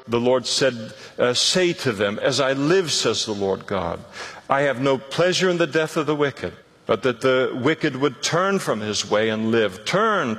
the Lord said, say to them, as I live, says the Lord God, I have no pleasure in the death of the wicked, but that the wicked would turn from his way and live. Turn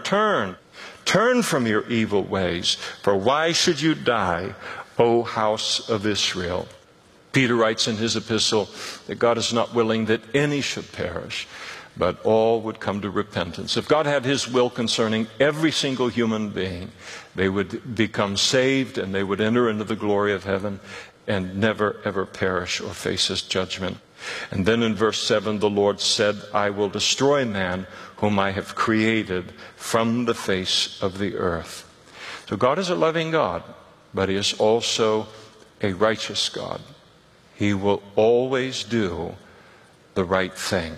from your evil ways, for why should you die, O house of Israel? Peter writes in his epistle that God is not willing that any should perish, but all would come to repentance. If God had his will concerning every single human being, they would become saved and they would enter into the glory of heaven and never ever perish or face his judgment. And then in verse 7, the Lord said, I will destroy man whom I have created from the face of the earth. So God is a loving God, but he is also a righteous God. He will always do the right thing.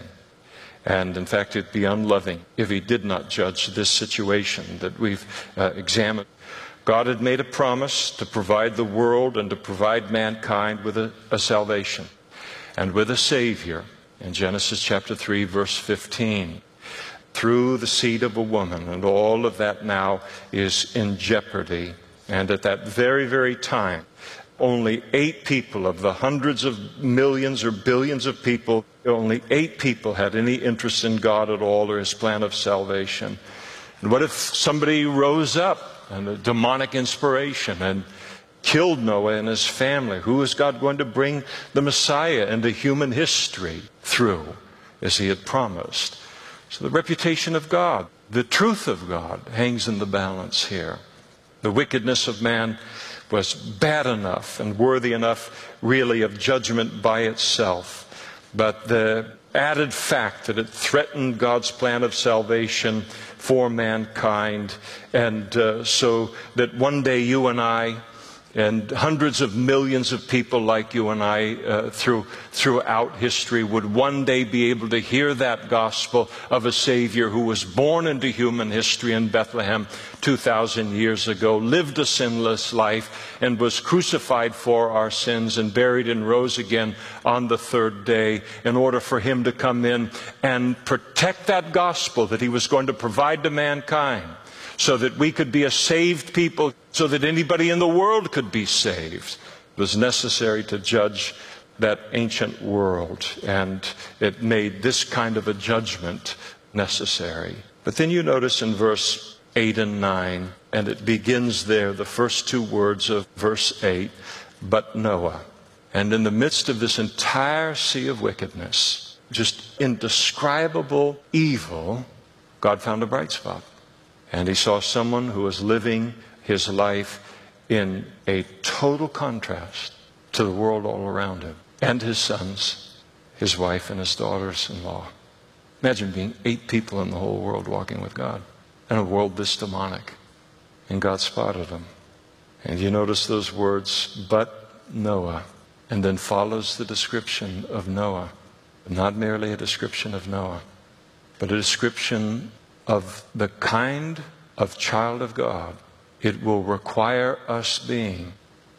And in fact, it'd be unloving if he did not judge this situation that we've examined. God had made a promise to provide the world and to provide mankind with a salvation and with a Savior in Genesis chapter 3, verse 15, through the seed of a woman. And all of that now is in jeopardy. And at that very, very time, only 8 people of the hundreds of millions or billions of people, only 8 people had any interest in God at all or his plan of salvation. And what if somebody rose up and a demonic inspiration and killed Noah and his family? Who is God going to bring the Messiah into human history through, as he had promised? So the reputation of God, the truth of God, hangs in the balance here. The wickedness of man was bad enough and worthy enough, really, of judgment by itself. But the added fact that it threatened God's plan of salvation for mankind, and so that one day you and I, and hundreds of millions of people like you and I throughout history would one day be able to hear that gospel of a Savior who was born into human history in Bethlehem 2,000 years ago, lived a sinless life, and was crucified for our sins and buried and rose again on the 3rd day in order for him to come in and protect that gospel that he was going to provide to mankind, so that we could be a saved people, so that anybody in the world could be saved. It was necessary to judge that ancient world, and it made this kind of a judgment necessary. But then you notice in verse 8 and 9, and it begins there, the first 2 words of verse 8, but Noah. And in the midst of this entire sea of wickedness, just indescribable evil, God found a bright spot. And he saw someone who was living his life in a total contrast to the world all around him, and his sons, his wife, and his daughters-in-law. Imagine being 8 people in the whole world walking with God, in a world this demonic. And God spotted him. And you notice those words, but Noah, and then follows the description of Noah. Not merely a description of Noah, but a description of the kind of child of God it will require us being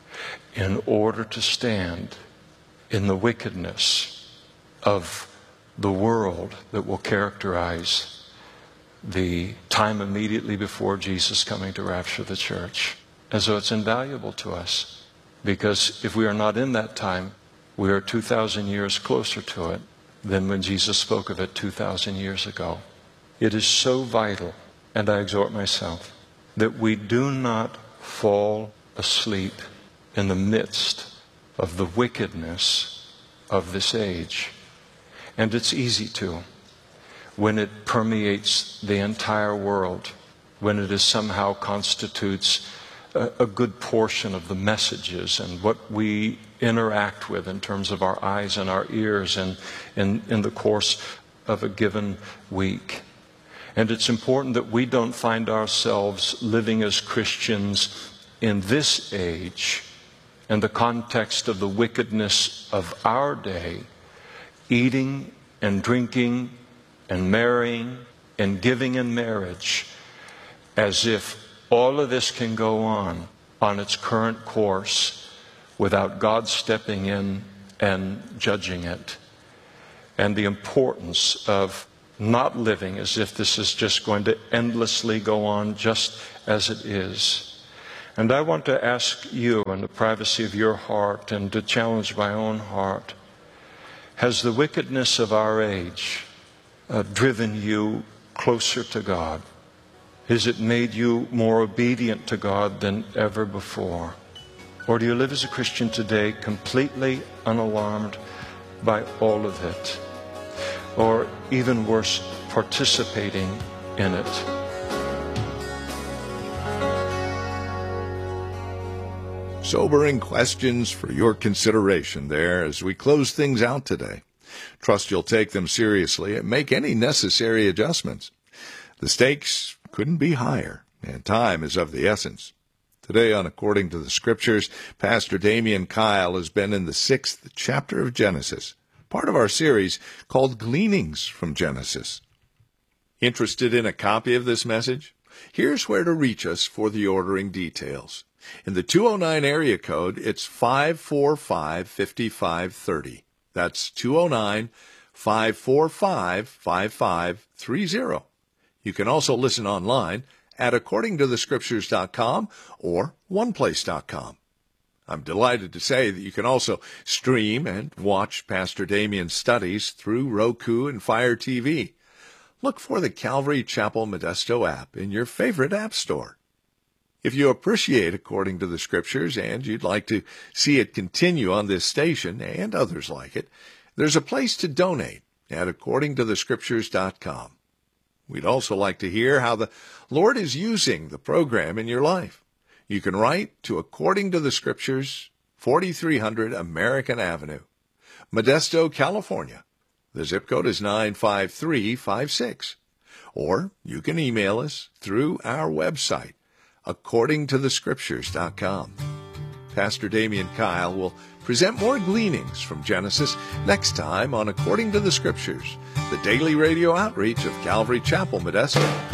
in order to stand in the wickedness of the world that will characterize the time immediately before Jesus coming to rapture the church. And so it's invaluable to us, because if we are not in that time, we are 2,000 years closer to it than when Jesus spoke of it 2,000 years ago. It is so vital, and I exhort myself, that we do not fall asleep in the midst of the wickedness of this age. And it's easy to, when it permeates the entire world, when it is somehow constitutes a good portion of the messages and what we interact with in terms of our eyes and our ears and in the course of a given week. And it's important that we don't find ourselves living as Christians in this age, in the context of the wickedness of our day, eating and drinking and marrying and giving in marriage, as if all of this can go on its current course without God stepping in and judging it. And the importance of not living as if this is just going to endlessly go on just as it is. And I want to ask you in the privacy of your heart and to challenge my own heart, has the wickedness of our age driven you closer to God? Has it made you more obedient to God than ever before? Or do you live as a Christian today completely unalarmed by all of it? Or even worse, participating in it? Sobering questions for your consideration there as we close things out today. Trust you'll take them seriously and make any necessary adjustments. The stakes couldn't be higher, and time is of the essence. Today on According to the Scriptures, Pastor Damian Kyle has been in the 6th chapter of Genesis, part of our series called Gleanings from Genesis. Interested in a copy of this message? Here's where to reach us for the ordering details. In the 209 area code, it's 545-5530. That's 209-545-5530. You can also listen online at accordingtothescriptures.com or oneplace.com. I'm delighted to say that you can also stream and watch Pastor Damian's studies through Roku and Fire TV. Look for the Calvary Chapel Modesto app in your favorite app store. If you appreciate According to the Scriptures and you'd like to see it continue on this station and others like it, there's a place to donate at accordingtothescriptures.com. We'd also like to hear how the Lord is using the program in your life. You can write to According to the Scriptures, 4300 American Avenue, Modesto, California. The zip code is 95356. Or you can email us through our website, accordingtothescriptures.com. Pastor Damian Kyle will present more gleanings from Genesis next time on According to the Scriptures, the daily radio outreach of Calvary Chapel, Modesto.